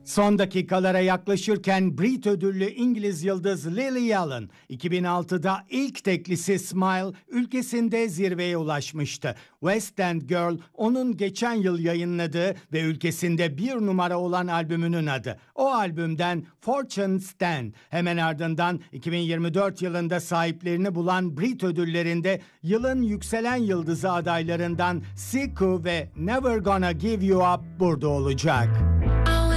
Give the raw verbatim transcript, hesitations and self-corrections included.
Son dakikalara yaklaşırken Brit ödüllü İngiliz yıldız Lily Allen, iki bin altıda ilk teklisi Smile ülkesinde zirveye ulaşmıştı. West End Girl onun geçen yıl yayınladığı ve ülkesinde bir numara olan albümünün adı. O albümden Fortune Stand, hemen ardından iki bin yirmi dört yılında sahiplerini bulan Brit ödüllerinde yılın yükselen yıldızı adaylarından Siku ve Never Gonna Give You Up burada olacak.